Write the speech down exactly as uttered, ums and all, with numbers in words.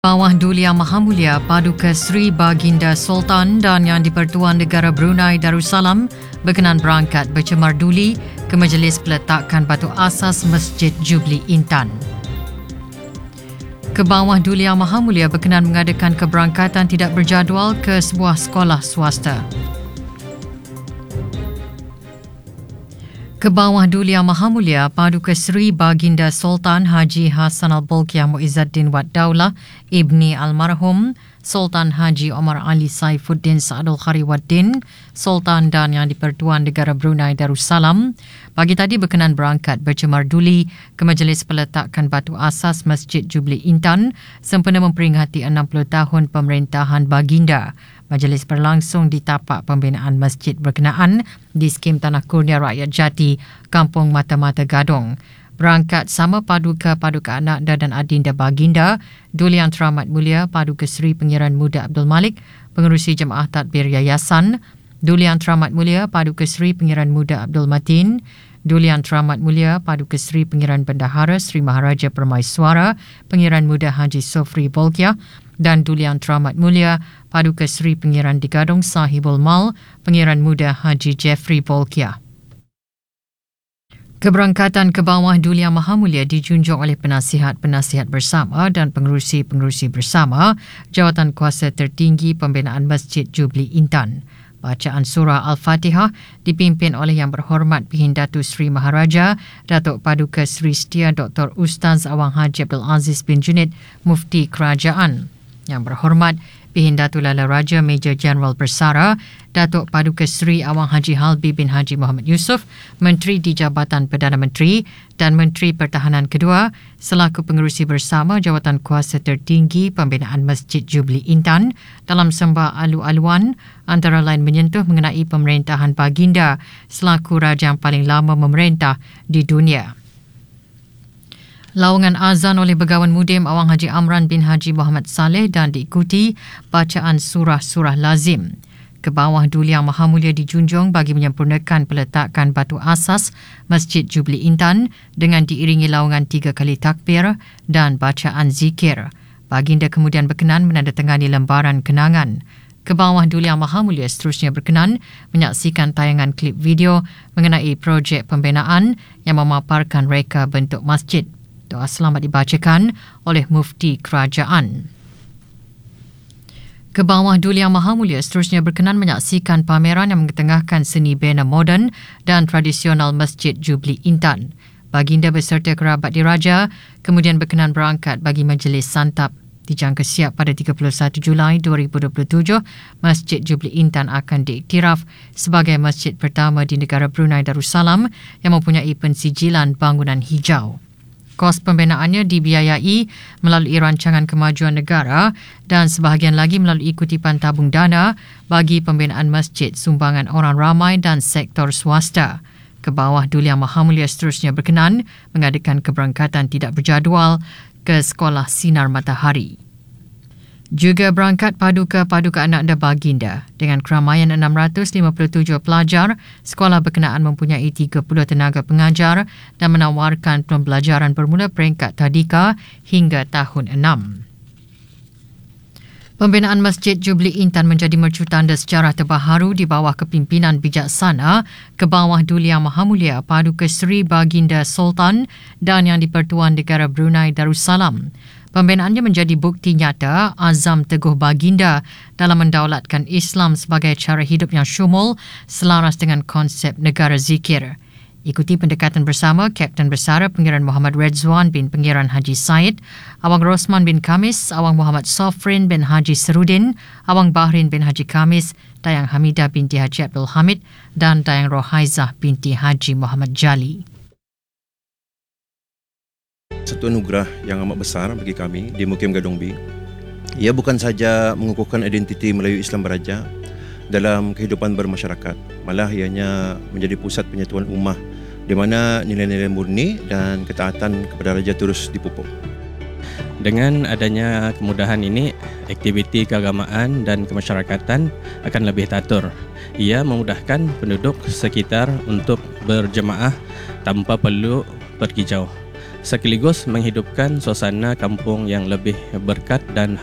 Bawah Duli Yang Maha Mulia Paduka Sri Baginda Sultan dan Yang di-Pertuan Negara Brunei Darussalam berkenan berangkat bercemar duli ke majlis peletakan batu asas Masjid Jubli Intan. Kebawah Duli Yang Maha Mulia berkenan mengadakan keberangkatan tidak berjadual ke sebuah sekolah swasta. Kebawah Duli Yang Maha Mulia Paduka Sri Baginda Sultan Haji Hassan Al-Bolkiah Muizzaddin Wad Daulah Ibni Almarhum Sultan Haji Omar Ali Saifuddin Sa'adul Khari Waddin Sultan dan Yang di-Pertuan Negara Brunei Darussalam pagi tadi berkenan berangkat bercemar duli ke majlis peletakan batu asas Masjid Jubli Intan sempena memperingati enam puluh tahun pemerintahan Baginda. Majlis berlangsung di tapak pembinaan masjid berkenaan di skim Tanah Kurnia Rakyat Jati, Kampung Mata-Mata Gadong. Berangkat sama Paduka-Paduka Anak dan Adinda Baginda, Duli Yang Teramat Mulia Paduka Seri Pengiran Muda Abdul Malik, Pengerusi Jemaah Tadbir Yayasan, Duli Yang Teramat Mulia Paduka Seri Pengiran Muda Abdul Matin, Duli Yang Teramat Mulia Paduka Seri Pengiran Bendahara Seri Maharaja Permaiswara, Pengiran Muda Haji Sofri Bolkiah, dan Duli Yang Teramat Mulia Paduka Seri Pengiran di Gadong Sahibul Mal, Pengiran Muda Haji Jeffrey Bolkiah. Keberangkatan ke bawah Duli Yang Maha Mulia dijunjung oleh penasihat-penasihat bersama dan pengerusi-pengerusi bersama Jawatan Kuasa Tertinggi Pembinaan Masjid Jubli Intan. Bacaan surah Al-Fatihah dipimpin oleh Yang Berhormat Pihin Datuk Seri Maharaja Datuk Paduka Seri Setia Doktor Ustaz Awang Haji Abdul Aziz bin Junid Mufti Kerajaan. Yang Berhormat Pihin Datuk Lala Raja Major Jeneral Bersara Datuk Paduka Seri Awang Haji Halbi bin Haji Muhammad Yusof, Menteri di Jabatan Perdana Menteri dan Menteri Pertahanan kedua selaku pengerusi bersama Jawatan Kuasa Tertinggi Pembinaan Masjid Jubli Intan dalam sembah alu-aluan antara lain menyentuh mengenai pemerintahan Baginda selaku raja yang paling lama memerintah di dunia. Laungan azan oleh Begawan Mudim Awang Haji Amran bin Haji Muhammad Saleh dan diikuti bacaan surah-surah lazim. Kebawah Duli Yang Maha Mulia dijunjung bagi menyempurnakan peletakan batu asas Masjid Jubli Intan dengan diiringi laungan tiga kali takbir dan bacaan zikir. Baginda kemudian berkenan menandatangani lembaran kenangan. Kebawah Duli Yang Maha Mulia seterusnya berkenan menyaksikan tayangan klip video mengenai projek pembinaan yang memaparkan reka bentuk masjid. Doa selamat dibacakan oleh Mufti Kerajaan. Kebawah Duli Yang Maha Mulia seterusnya berkenan menyaksikan pameran yang mengetengahkan seni bina moden dan tradisional Masjid Jubli Intan. Baginda beserta kerabat diraja kemudian berkenan berangkat bagi majlis santap. Dijangka siap pada tiga puluh satu Julai dua ribu dua puluh tujuh, Masjid Jubli Intan akan diiktiraf sebagai masjid pertama di negara Brunei Darussalam yang mempunyai pensijilan bangunan hijau. Kos pembinaannya dibiayai melalui rancangan kemajuan negara dan sebahagian lagi melalui kutipan tabung dana bagi pembinaan masjid sumbangan orang ramai dan sektor swasta. Kebawah Duli Yang Maha Mulia seterusnya berkenan mengadakan keberangkatan tidak berjadual ke Sekolah Sinar Matahari. Juga berangkat Paduka-Paduka Anak dan Baginda. Dengan keramaian enam ratus lima puluh tujuh pelajar, sekolah berkenaan mempunyai tiga puluh tenaga pengajar dan menawarkan pembelajaran bermula peringkat tadika hingga tahun enam. Pembinaan Masjid Jubli Intan menjadi mercutanda sejarah terbaharu di bawah kepimpinan bijaksana Kebawah Duli Yang Maha Mulia Paduka Seri Baginda Sultan dan Yang di-Pertuan Negara Brunei Darussalam. Pembinaannya menjadi bukti nyata azam teguh Baginda dalam mendaulatkan Islam sebagai cara hidup yang syumul selaras dengan konsep negara zikir. Ikuti pendekatan bersama Kapten Bersara Pengiran Muhammad Redzwan bin Pengiran Haji Said, Awang Rosman bin Kamis, Awang Muhammad Sofrin bin Haji Serudin, Awang Bahrin bin Haji Kamis, Dayang Hamidah binti Haji Abdul Hamid dan Dayang Rohaizah binti Haji Muhammad Jali. Satu anugerah yang amat besar bagi kami di Mukim Gadong B. Ia bukan saja mengukuhkan identiti Melayu Islam Beraja dalam kehidupan bermasyarakat, malah ianya menjadi pusat penyatuan ummah di mana nilai-nilai murni dan ketaatan kepada Raja terus dipupuk. Dengan adanya kemudahan ini, aktiviti keagamaan dan kemasyarakatan akan lebih teratur. Ia memudahkan penduduk sekitar untuk berjemaah tanpa perlu pergi jauh. sekaligus menghidupkan suasana kampung yang lebih berkat dan